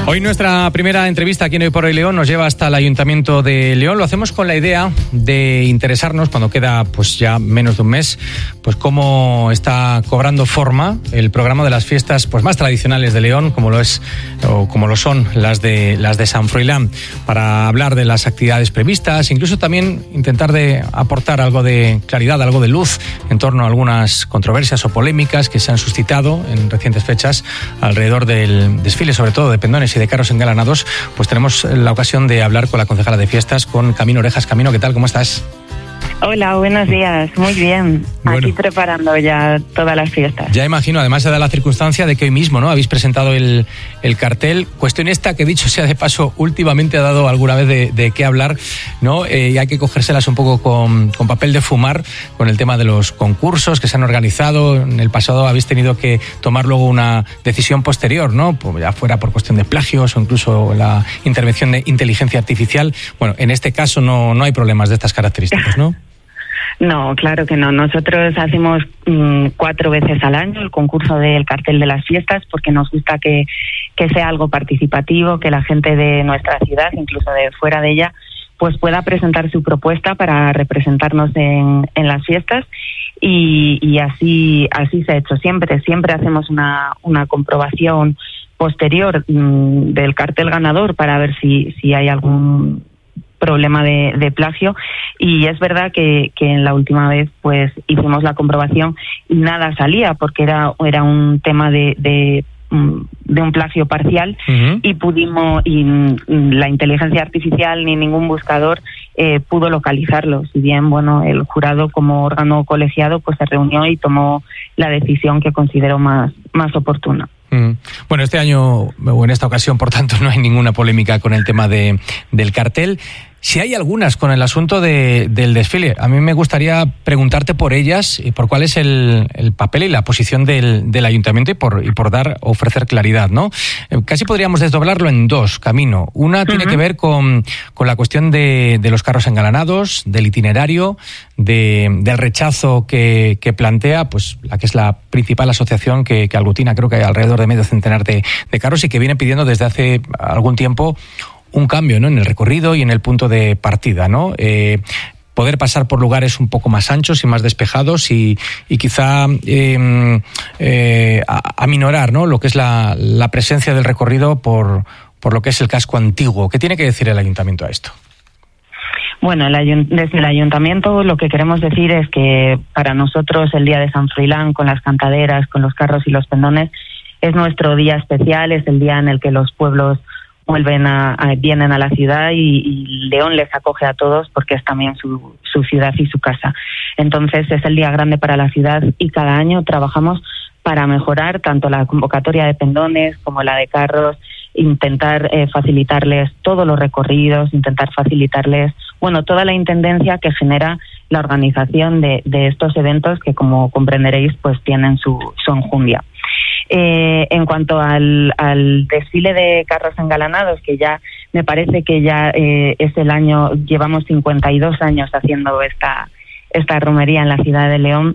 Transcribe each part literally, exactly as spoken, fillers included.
Hoy nuestra primera entrevista aquí en Hoy por Hoy León nos lleva hasta el Ayuntamiento de León. Lo hacemos con la idea de interesarnos, cuando queda pues ya menos de un mes, pues cómo está cobrando forma el programa de las fiestas pues más tradicionales de León, como lo es o como lo son las de las de San Froilán, para hablar de las actividades previstas, incluso también intentar de aportar algo de claridad, algo de luz en torno a algunas controversias o polémicas que se han suscitado en recientes fechas alrededor del desfile, sobre todo de pendones y de carros engalanados. Pues tenemos la ocasión de hablar con la concejala de fiestas, con Camino Orejas. Camino, ¿qué tal? ¿Cómo estás? Hola, buenos días. Muy bien. Bueno, aquí preparando ya todas las fiestas. Ya imagino, además se da la circunstancia de que hoy mismo, ¿no?, habéis presentado el, el cartel. Cuestión esta que, dicho sea de paso, últimamente ha dado alguna vez de, de qué hablar, ¿no? Eh, y hay que cogérselas un poco con, con papel de fumar, con el tema de los concursos que se han organizado. En el pasado habéis tenido que tomar luego una decisión posterior, ¿no?, pues ya fuera por cuestión de plagios o incluso la intervención de inteligencia artificial. Bueno, en este caso no, no hay problemas de estas características, ¿no? No, claro que no. Nosotros hacemos mmm, cuatro veces al año el concurso del cartel de las fiestas, porque nos gusta que, que sea algo participativo, que la gente de nuestra ciudad, incluso de fuera de ella, pues pueda presentar su propuesta para representarnos en, en las fiestas. Y, y así así se ha hecho siempre. Siempre hacemos una, una comprobación posterior mmm, del cartel ganador para ver si, si hay algún problema de, de plagio, y es verdad que, que en la última vez pues hicimos la comprobación y nada salía, porque era era un tema de, de de un plagio parcial. Uh-huh. Y pudimos, y la inteligencia artificial ni ningún buscador eh, pudo localizarlo, si bien bueno, el jurado como órgano colegiado pues se reunió y tomó la decisión que consideró más, más oportuna. Mm. Bueno, este año, o en esta ocasión, por tanto, no hay ninguna polémica con el tema de, del cartel. Si hay algunas con el asunto de, del desfile, a mí me gustaría preguntarte por ellas y por cuál es el, el papel y la posición del, del ayuntamiento y por, y por dar, ofrecer claridad, ¿no? Eh, casi podríamos desdoblarlo en dos, Camino. Una uh-huh. tiene que ver con, con la cuestión de, de los carros engalanados, del itinerario, de, del rechazo que, que plantea, pues la que es la principal asociación que, que aglutina, creo que hay alrededor de medio centenar de, de carros, y que viene pidiendo desde hace algún tiempo un cambio, ¿no?, en el recorrido y en el punto de partida, ¿no? Eh, poder pasar por lugares un poco más anchos y más despejados y, y quizá eh, eh, aminorar, ¿no?, lo que es la, la presencia del recorrido por, por lo que es el casco antiguo. ¿Qué tiene que decir el ayuntamiento a esto? Bueno, el, desde el ayuntamiento lo que queremos decir es que para nosotros el día de San Froilán, con las cantaderas, con los carros y los pendones, es nuestro día especial, es el día en el que los pueblos vuelven a, a vienen a la ciudad y, y León les acoge a todos porque es también su, su ciudad y su casa. Entonces es el día grande para la ciudad y cada año trabajamos para mejorar tanto la convocatoria de pendones como la de carros, intentar eh, facilitarles todos los recorridos, intentar facilitarles, bueno, toda la intendencia que genera la organización de, de estos eventos que, como comprenderéis, pues tienen su, su enjundia. Eh, en cuanto al, al desfile de carros engalanados, que ya me parece que ya eh, es el año, llevamos cincuenta y dos años haciendo esta, esta romería en la ciudad de León.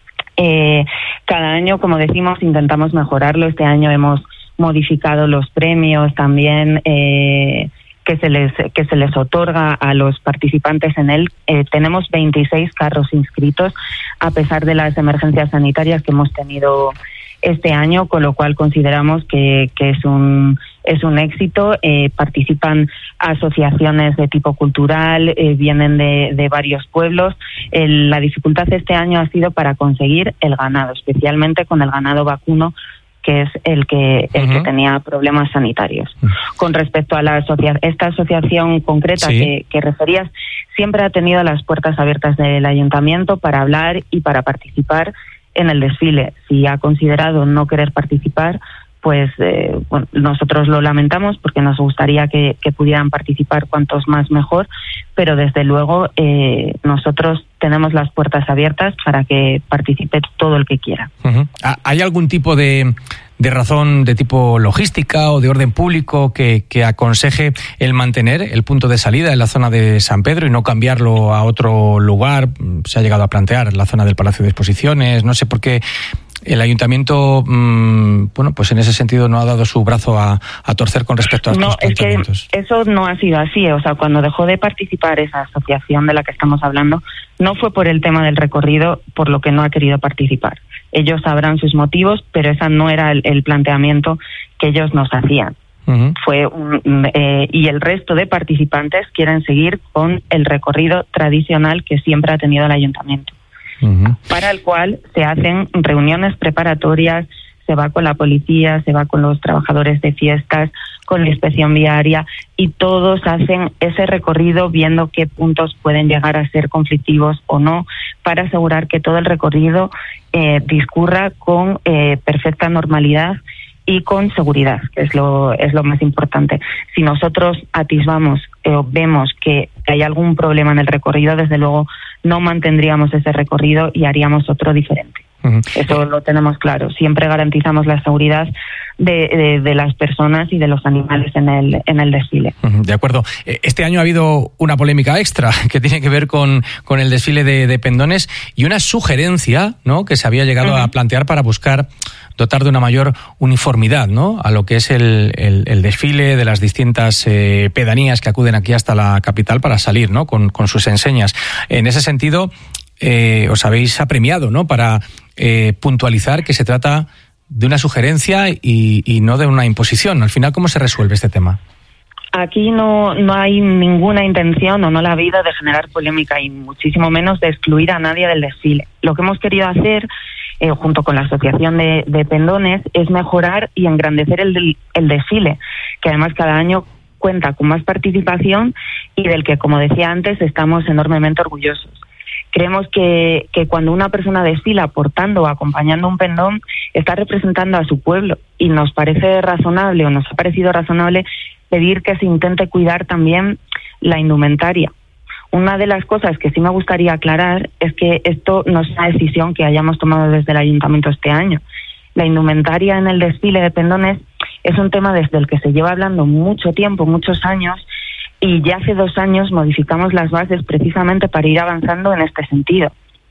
Eh, cada año, como decimos, intentamos mejorarlo. Este año hemos modificado los premios también eh, que se les que se les otorga a los participantes en él. Eh, tenemos veintiséis carros inscritos a pesar de las emergencias sanitarias que hemos tenido este año, con lo cual consideramos que, que es un es un éxito. Eh, participan asociaciones de tipo cultural, eh, vienen de, de varios pueblos. Eh, la dificultad este año ha sido para conseguir el ganado, especialmente con el ganado vacuno, que es el que el uh-huh. que tenía problemas sanitarios. Uh-huh. Con respecto a la asocia- esta asociación concreta sí. que, que referías, siempre ha tenido las puertas abiertas del ayuntamiento para hablar y para participar en el desfile. Si ha considerado no querer participar, pues eh, bueno, nosotros lo lamentamos porque nos gustaría que, que pudieran participar cuantos más mejor, pero desde luego eh, nosotros tenemos las puertas abiertas para que participe todo el que quiera. Uh-huh. ¿Hay algún tipo de, de razón de tipo logística o de orden público que, que aconseje el mantener el punto de salida en la zona de San Pedro y no cambiarlo a otro lugar? Se ha llegado a plantear la zona del Palacio de Exposiciones, no sé por qué. el ayuntamiento, mmm, bueno, pues en ese sentido no ha dado su brazo a, a torcer con respecto a estos no, planteamientos. Es que eso no ha sido así. O sea, cuando dejó de participar esa asociación de la que estamos hablando, no fue por el tema del recorrido por lo que no ha querido participar. Ellos sabrán sus motivos, pero ese no era el, el planteamiento que ellos nos hacían. Uh-huh. Fue un, eh, y el resto de participantes quieren seguir con el recorrido tradicional que siempre ha tenido el ayuntamiento, uh-huh. para el cual se hacen reuniones preparatorias, se va con la policía, se va con los trabajadores de fiestas, con la inspección viaria, y todos hacen ese recorrido viendo qué puntos pueden llegar a ser conflictivos o no, para asegurar que todo el recorrido eh, discurra con eh, perfecta normalidad y con seguridad, que es lo es lo más importante. Si nosotros atisbamos eh, o vemos que hay algún problema en el recorrido, desde luego no mantendríamos ese recorrido y haríamos otro diferente. Uh-huh. Eso lo tenemos claro. Siempre garantizamos la seguridad de, de, de las personas y de los animales en el en el desfile. Uh-huh. De acuerdo. Este año ha habido una polémica extra que tiene que ver con, con el desfile de, de pendones y una sugerencia, ¿no?, que se había llegado uh-huh. a plantear para buscar dotar de una mayor uniformidad, ¿no?, a lo que es el, el, el desfile de las distintas eh, pedanías que acuden aquí hasta la capital para salir, ¿no?, con, con sus enseñas. En ese sentido, eh, os habéis apremiado, ¿no?, para eh, puntualizar que se trata de una sugerencia y, y no de una imposición. Al final, ¿cómo se resuelve este tema? Aquí no, no hay ninguna intención, o no la ha habido, de generar polémica y muchísimo menos de excluir a nadie del desfile. Lo que hemos querido hacer, Eh, junto con la Asociación de, de Pendones, es mejorar y engrandecer el, el desfile, que además cada año cuenta con más participación y del que, como decía antes, estamos enormemente orgullosos. Creemos que, que cuando una persona desfila portando o acompañando un pendón, está representando a su pueblo, y nos parece razonable, o nos ha parecido razonable, pedir que se intente cuidar también la indumentaria. Una de las cosas que sí me gustaría aclarar es que esto no es una decisión que hayamos tomado desde el ayuntamiento este año. La indumentaria en el desfile de pendones es un tema desde el que se lleva hablando mucho tiempo, muchos años, y ya hace dos años modificamos las bases precisamente para ir avanzando en este sentido.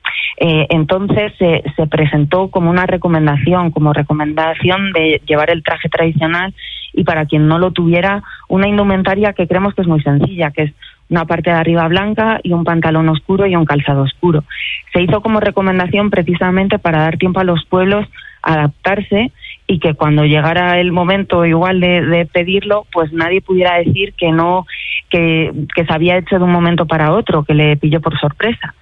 Eh, entonces se, se presentó como una recomendación, como recomendación de llevar el traje tradicional, y para quien no lo tuviera, una indumentaria que creemos que es muy sencilla, que es una parte de arriba blanca y un pantalón oscuro y un calzado oscuro. Se hizo como recomendación precisamente para dar tiempo a los pueblos a adaptarse, y que cuando llegara el momento igual de, de pedirlo, pues nadie pudiera decir que no, que, que se había hecho de un momento para otro, que le pilló por sorpresa.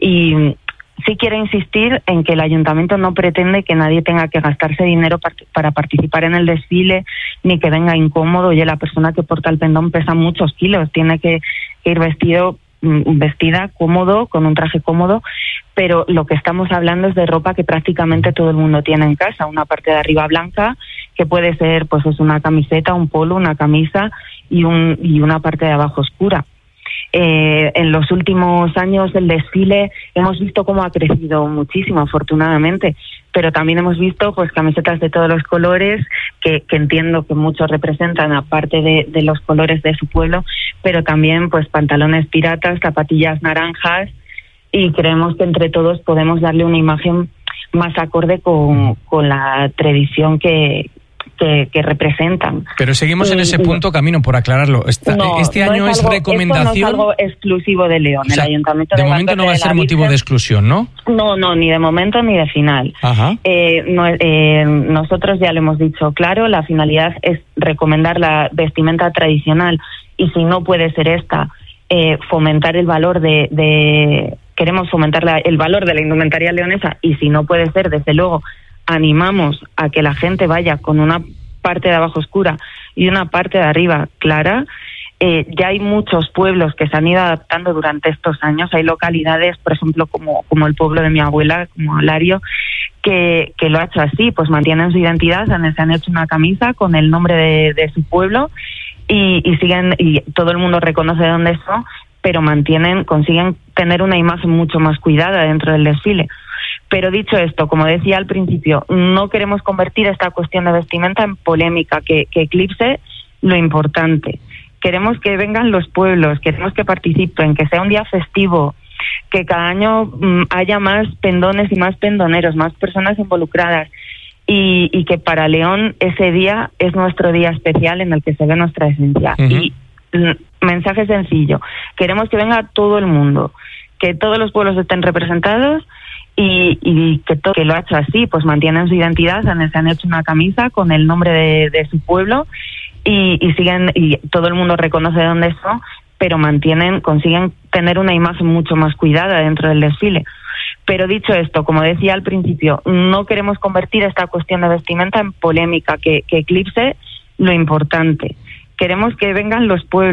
Y sí quiero insistir en que el ayuntamiento no pretende que nadie tenga que gastarse dinero para, para participar en el desfile, ni que venga incómodo. Oye, la persona que porta el pendón pesa muchos kilos, tiene que, que ir vestido, vestida cómodo, con un traje cómodo, pero lo que estamos hablando es de ropa que prácticamente todo el mundo tiene en casa, una parte de arriba blanca, que puede ser pues es una camiseta, un polo, una camisa, y un y una parte de abajo oscura. Eh, en los últimos años el desfile hemos visto cómo ha crecido muchísimo, afortunadamente, pero también hemos visto pues camisetas de todos los colores, que, que entiendo que muchos representan, aparte de, de los colores de su pueblo, pero también pues pantalones piratas, zapatillas naranjas, y creemos que entre todos podemos darle una imagen más acorde con, con la tradición que Que, que representan. Pero seguimos y, en ese punto, Camino, por aclararlo. Esta, no, este año no es, es algo, recomendación. Esto no es algo exclusivo de León. O sea, el ayuntamiento de, de momento no va a ser motivo Virgen, de exclusión, ¿no? No, no, ni de momento ni de final. Ajá. Eh, no, eh, nosotros ya le hemos dicho claro, la finalidad es recomendar la vestimenta tradicional, y si no puede ser esta, eh, fomentar el valor de, de queremos fomentar la, el valor de la indumentaria leonesa, y si no puede ser, desde luego animamos a que la gente vaya con una parte de abajo oscura y una parte de arriba clara. Eh, ya hay muchos pueblos que se han ido adaptando durante estos años. Hay localidades, por ejemplo, como, como el pueblo de mi abuela, como Lario, que, que lo ha hecho así, pues mantienen su identidad, se han hecho una camisa con el nombre de, de su pueblo, y, y siguen, y todo el mundo reconoce de dónde son, pero mantienen, consiguen tener una imagen mucho más cuidada dentro del desfile. Pero dicho esto, como decía al principio, no queremos convertir esta cuestión de vestimenta en polémica que, que eclipse lo importante. Queremos que vengan los pueblos, queremos que participen, que sea un día festivo, que cada año mm, haya más pendones y más pendoneros, más personas involucradas, y, y que para León ese día es nuestro día especial en el que se ve nuestra esencia. Uh-huh. Y mm, mensaje sencillo, queremos que venga todo el mundo, que todos los pueblos estén representados, y, y que todo que lo ha hecho así, pues mantienen su identidad, se han, se han hecho una camisa con el nombre de, de su pueblo, y, y siguen, y todo el mundo reconoce de dónde son, pero mantienen, consiguen tener una imagen mucho más cuidada dentro del desfile. Pero dicho esto, como decía al principio, no queremos convertir esta cuestión de vestimenta en polémica que, que eclipse lo importante. Queremos que vengan los pueblos